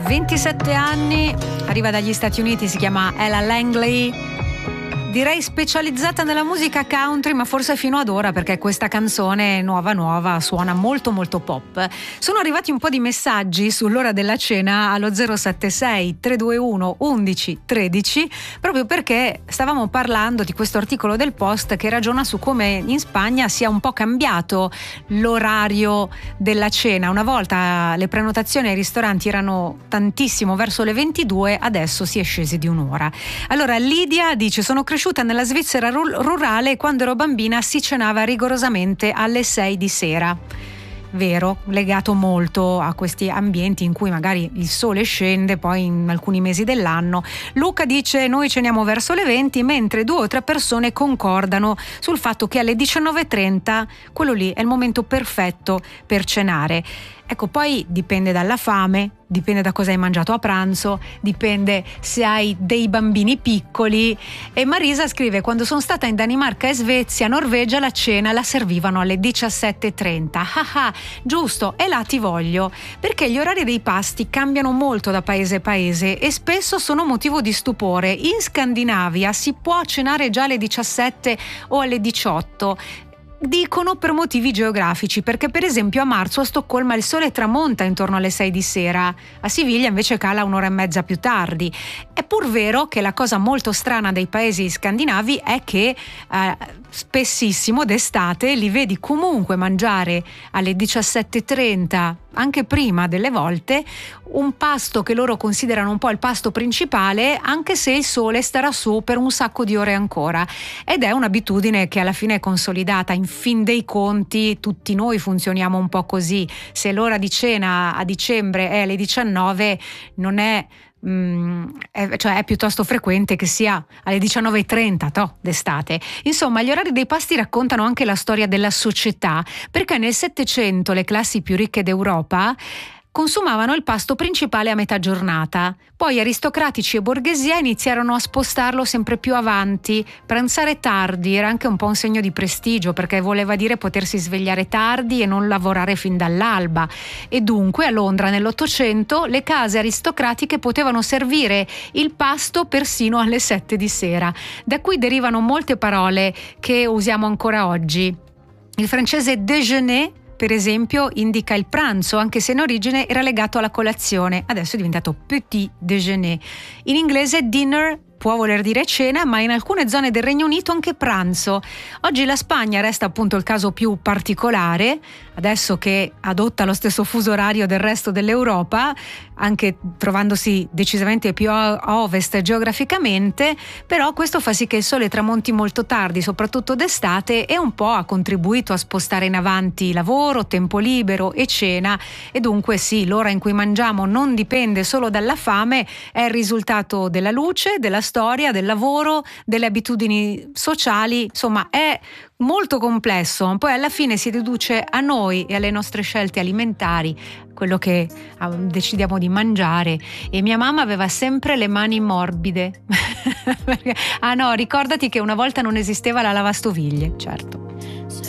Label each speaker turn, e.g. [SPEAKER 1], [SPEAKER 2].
[SPEAKER 1] 27 anni, arriva dagli Stati Uniti, si chiama Ella Langley. Direi specializzata nella musica country, ma forse fino ad ora, perché questa canzone nuova suona molto molto pop. Sono arrivati un po' di messaggi sull'ora della cena allo 076 321 11 13, proprio perché stavamo parlando di questo articolo del Post che ragiona su come in Spagna sia un po' cambiato l'orario della cena. Una volta le prenotazioni ai ristoranti erano tantissimo, verso le 22, adesso si è scesi di un'ora. Allora Lidia dice: sono cresciuta nella Svizzera rurale e quando ero bambina si cenava rigorosamente alle 6 di sera. Vero, legato molto a questi ambienti in cui magari il sole scende poi in alcuni mesi dell'anno. Luca dice: noi ceniamo verso le 20, mentre 2 o 3 persone concordano sul fatto che alle 19:30 quello lì è il momento perfetto per cenare. Ecco, poi dipende dalla fame, dipende da cosa hai mangiato a pranzo, dipende se hai dei bambini piccoli. E Marisa scrive: quando sono stata in Danimarca e Svezia, Norvegia, la cena la servivano alle 17:30. Giusto, e là ti voglio, perché gli orari dei pasti cambiano molto da paese a paese e spesso sono motivo di stupore. In Scandinavia si può cenare già alle 17 o alle 18. Dicono per motivi geografici, perché per esempio a marzo a Stoccolma il sole tramonta intorno alle 6 di sera, a Siviglia invece cala un'ora e mezza più tardi. È pur vero che la cosa molto strana dei paesi scandinavi è che spessissimo d'estate li vedi comunque mangiare alle 17:30, anche prima delle volte, un pasto che loro considerano un po' il pasto principale, anche se il sole starà su per un sacco di ore ancora. Ed è un'abitudine che alla fine è consolidata. In fin dei conti tutti noi funzioniamo un po' così. Se l'ora di cena a dicembre è alle 19, non è è piuttosto frequente che sia alle 19:30 d'estate. Insomma, gli orari dei pasti raccontano anche la storia della società, perché nel Settecento le classi più ricche d'Europa consumavano il pasto principale a metà giornata. Poi aristocratici e borghesia iniziarono a spostarlo sempre più avanti. Pranzare tardi era anche un po' un segno di prestigio, perché voleva dire potersi svegliare tardi e non lavorare fin dall'alba. E dunque a Londra nell'Ottocento le case aristocratiche potevano servire il pasto persino alle 7 di sera. Da qui derivano molte parole che usiamo ancora oggi. Il francese déjeuner, per esempio, indica il pranzo, anche se in origine era legato alla colazione, adesso è diventato petit déjeuner. In inglese dinner può voler dire cena, ma in alcune zone del Regno Unito anche pranzo. Oggi la Spagna resta appunto il caso più particolare, adesso che adotta lo stesso fuso orario del resto dell'Europa, anche trovandosi decisamente più a ovest geograficamente, però questo fa sì che il sole tramonti molto tardi, soprattutto d'estate, e un po' ha contribuito a spostare in avanti lavoro, tempo libero e cena. E dunque sì, l'ora in cui mangiamo non dipende solo dalla fame, è il risultato della luce, della storia, del lavoro, delle abitudini sociali. Insomma, è molto complesso. Poi alla fine si riduce a noi e alle nostre scelte alimentari, quello che decidiamo di mangiare. E mia mamma aveva sempre le mani morbide. Ricordati che una volta non esisteva la lavastoviglie, certo.